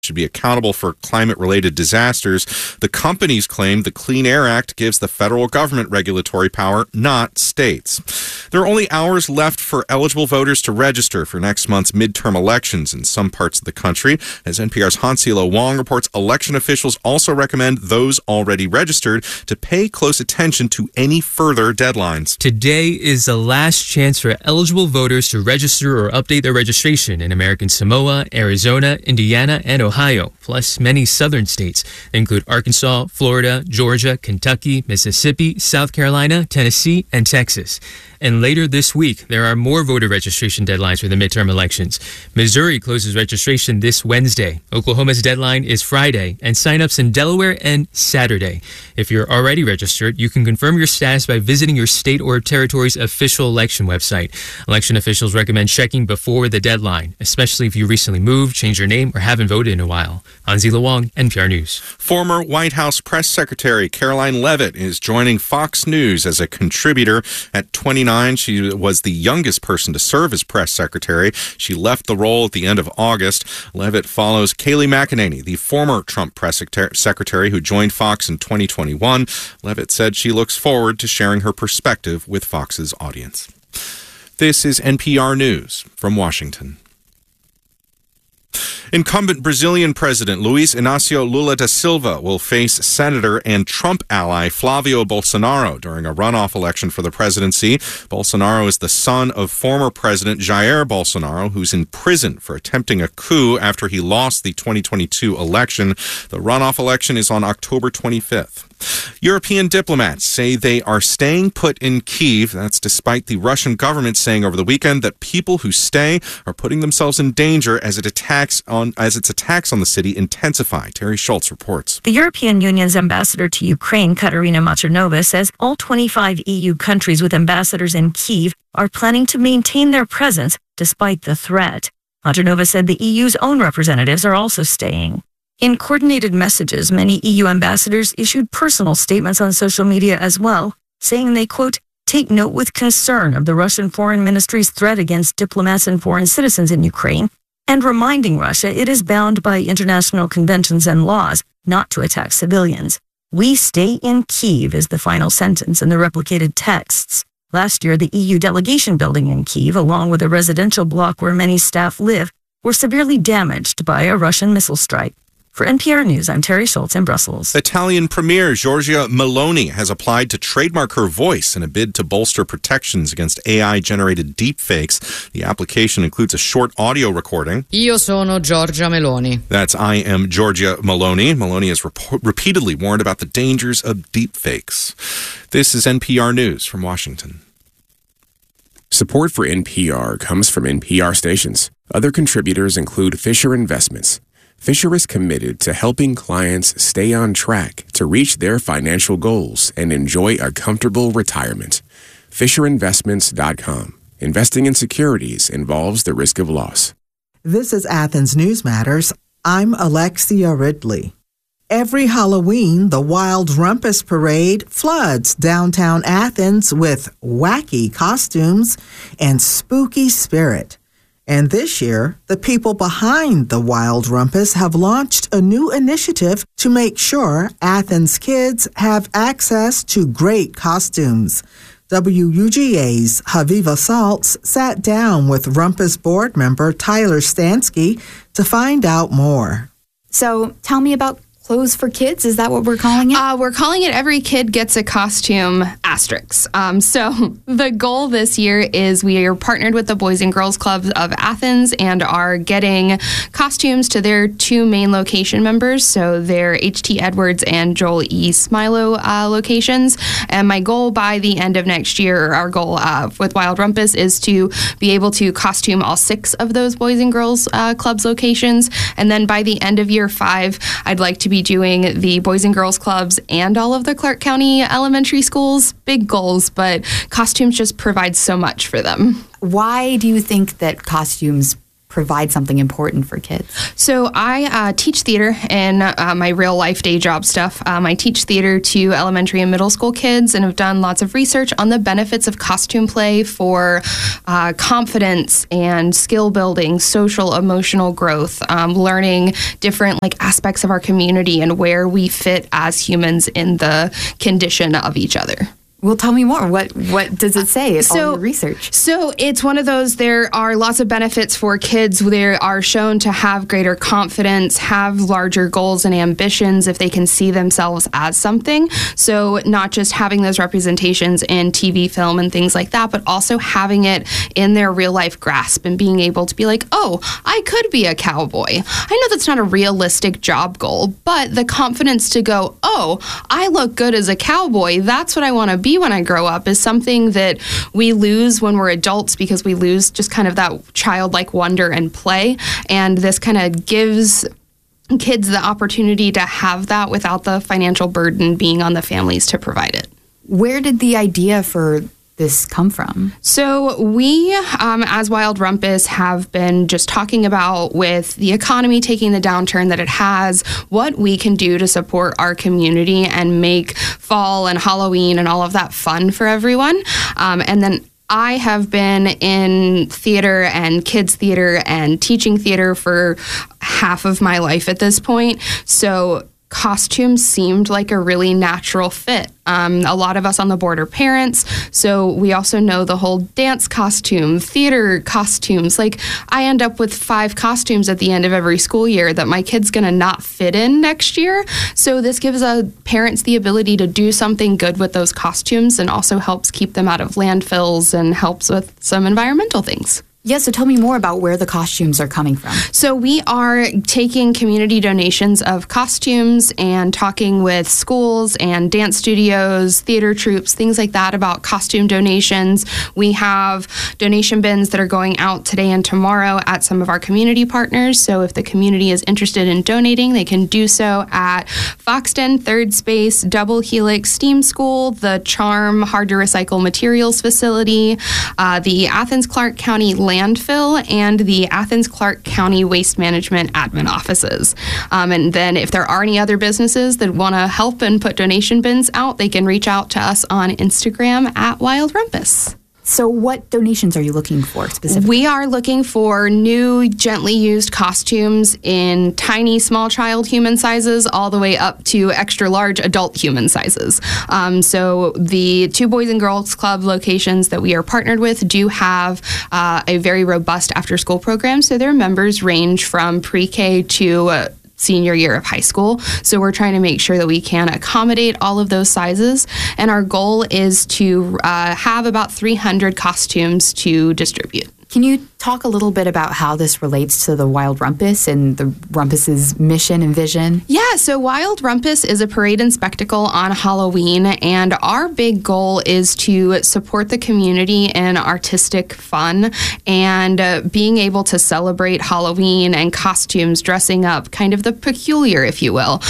should be accountable for climate-related disasters. The companies claim the Clean Air Act gives the federal government regulatory power, not states. There are only hours left for eligible voters to register for next month's midterm elections in some parts of the country. As NPR's Hansilo Wong reports, election officials also recommend those already registered to pay close attention to any further deadlines. Today is the last chance for eligible voters to register or update their registration in American Samoa, Arizona, Indiana, and Ohio, plus many southern states. They include Arkansas, Florida, Georgia, Kentucky, Mississippi, South Carolina, Tennessee, and Texas. And later this week, there are more voter registration deadlines for the midterm elections. Missouri closes registration this Wednesday. Oklahoma's deadline is Friday, and sign-ups in Delaware and Saturday. If you're already registered, you can confirm your status by visiting your state or territory's official election website. Election officials recommend checking before the deadline, especially if you recently moved, changed your name, or haven't voted in a while. Hansilo Wong, NPR News. Former White House press secretary Caroline Leavitt is joining Fox News as a contributor. At 29, she was the youngest person to serve as press secretary. She left the role at the end of August. Leavitt follows Kayleigh McEnany, the former Trump press secretary who joined Fox in 2021. Leavitt said she looks forward to sharing her perspective with Fox's audience. This is NPR News from Washington. Incumbent Brazilian President Luiz Inácio Lula da Silva will face Senator and Trump ally Flávio Bolsonaro during a runoff election for the presidency. Bolsonaro is the son of former President Jair Bolsonaro, who's in prison for attempting a coup after he lost the 2022 election. The runoff election is on October 25th. European diplomats say they are staying put in Kyiv. That's despite the Russian government saying over the weekend that people who stay are putting themselves in danger as its attacks on the city intensify. Terry Schultz reports. The European Union's ambassador to Ukraine, Katarina Maternova, says all 25 EU countries with ambassadors in Kyiv are planning to maintain their presence despite the threat. Maternova said the EU's own representatives are also staying. In coordinated messages, many EU ambassadors issued personal statements on social media as well, saying they, quote, take note with concern of the Russian Foreign Ministry's threat against diplomats and foreign citizens in Ukraine, and reminding Russia it is bound by international conventions and laws not to attack civilians. We stay in Kyiv is the final sentence in the replicated texts. Last year, the EU delegation building in Kyiv, along with a residential block where many staff live, were severely damaged by a Russian missile strike. For NPR News, I'm Terry Schultz in Brussels. Italian Premier Giorgia Meloni has applied to trademark her voice in a bid to bolster protections against AI-generated deepfakes. The application includes a short audio recording. Io sono Giorgia Meloni. That's I am Giorgia Meloni. Meloni has repeatedly warned about the dangers of deepfakes. This is NPR News from Washington. Support for NPR comes from NPR stations. Other contributors include Fisher Investments. Fisher is committed to helping clients stay on track to reach their financial goals and enjoy a comfortable retirement. FisherInvestments.com. Investing in securities involves the risk of loss. This is Athens News Matters. I'm Alexia Ridley. Every Halloween, the Wild Rumpus Parade floods downtown Athens with wacky costumes and spooky spirit. And this year, the people behind the Wild Rumpus have launched a new initiative to make sure Athens kids have access to great costumes. WUGA's Haviva Saltz sat down with Rumpus board member Tyler Stansky to find out more. So tell me about Clothes for Kids. Is that what we're calling it? We're calling it Every Kid Gets a Costume asterisk. So the goal this year is we are partnered with the Boys and Girls Club of Athens and are getting costumes to their two main location members, so their H.T. Edwards and Joel E. Smilo locations. And my goal by the end of next year, our goal with Wild Rumpus, is to be able to costume all 6 of those Boys and Girls Clubs locations. And then by the end of year 5, I'd like to be doing the Boys and Girls Clubs and all of the Clark County elementary schools. Big goals, but costumes just provide so much for them. Why do you think that costumes provide something important for kids? So I teach theater in my real life day job stuff. I teach theater to elementary and middle school kids and have done lots of research on the benefits of costume play for confidence and skill building, social, emotional growth, learning different aspects of our community and where we fit as humans in the condition of each other. Well, tell me more. What does it say? All your research. So it's one of those, there are lots of benefits for kids. They are shown to have greater confidence, have larger goals and ambitions if they can see themselves as something. So not just having those representations in TV, film, and things like that, but also having it in their real life grasp and being able to be like, oh, I could be a cowboy. I know that's not a realistic job goal, but the confidence to go, oh, I look good as a cowboy. That's what I want to be when I grow up, is something that we lose when we're adults because we lose just kind of that childlike wonder and play. And this kind of gives kids the opportunity to have that without the financial burden being on the families to provide it. Where did the idea for this come from? So we, as Wild Rumpus, have been just talking about, with the economy taking the downturn that it has, what we can do to support our community and make fall and Halloween and all of that fun for everyone. And then I have been in theater and kids theater and teaching theater for half of my life at this point. So costumes seemed like a really natural fit. A lot of us on the board are parents, so we also know the whole dance costume, theater costumes. I end up with 5 costumes at the end of every school year that my kid's going to not fit in next year. So this gives parents the ability to do something good with those costumes and also helps keep them out of landfills and helps with some environmental things. Yeah, so tell me more about where the costumes are coming from. So we are taking community donations of costumes and talking with schools and dance studios, theater troupes, things like that about costume donations. We have donation bins that are going out today and tomorrow at some of our community partners. So if the community is interested in donating, they can do so at Foxton, Third Space, Double Helix STEAM School, the Charm Hard to Recycle Materials Facility, the Athens-Clarke County Landfill, and the Athens-Clarke County Waste Management admin offices. And then if there are any other businesses that want to help and put donation bins out, they can reach out to us on Instagram at Wild Rumpus. So what donations are you looking for specifically? We are looking for new, gently used costumes in tiny, small child human sizes all the way up to extra large adult human sizes. So the 2 Boys and Girls Club locations that we are partnered with do have a very robust after-school program. So their members range from pre-K to senior year of high school. So we're trying to make sure that we can accommodate all of those sizes. And our goal is to have about 300 costumes to distribute. Can you talk a little bit about how this relates to the Wild Rumpus and the Rumpus's mission and vision? Yeah, so Wild Rumpus is a parade and spectacle on Halloween, and our big goal is to support the community in artistic fun and being able to celebrate Halloween and costumes, dressing up, kind of the peculiar, if you will.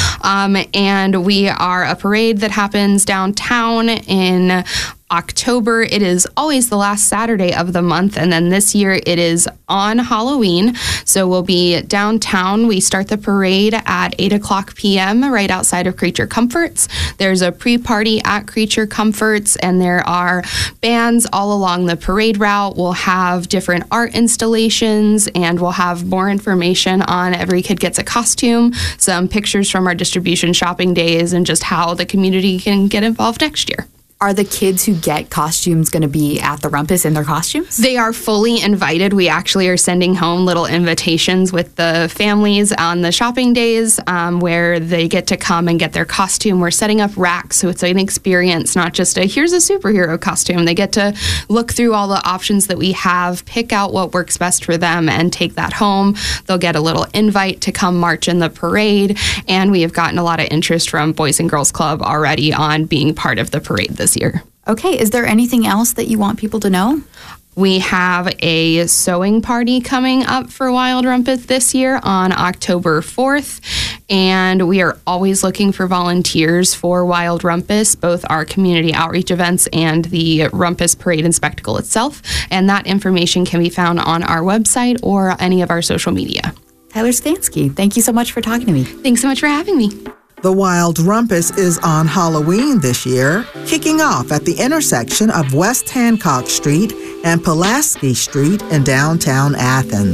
And we are a parade that happens downtown in October. It is always the last Saturday of the month, and then this year it is on Halloween. So we'll be downtown. We start the parade at 8:00 p.m. right outside of Creature Comforts. There's a pre-party at Creature Comforts, and there are bands all along the parade route. We'll have different art installations, and we'll have more information on Every Kid Gets a Costume, some pictures from our distribution shopping days, and just how the community can get involved next year. Are the kids who get costumes going to be at the Rumpus in their costumes? They are fully invited. We actually are sending home little invitations with the families on the shopping days where they get to come and get their costume. We're setting up racks, so it's an experience, not just here's a superhero costume. They get to look through all the options that we have, pick out what works best for them, and take that home. They'll get a little invite to come march in the parade, and we have gotten a lot of interest from Boys and Girls Club already on being part of the parade this year. Okay, is there anything else that you want people to know? We have a sewing party coming up for Wild Rumpus this year on October 4th, and we are always looking for volunteers for Wild Rumpus, both our community outreach events and the Rumpus Parade and Spectacle itself. And that information can be found on our website or any of our social media. Tyler Stansky, thank you so much for talking to me. Thanks so much for having me. The Wild Rumpus is on Halloween this year, kicking off at the intersection of West Hancock Street and Pulaski Street in downtown Athens.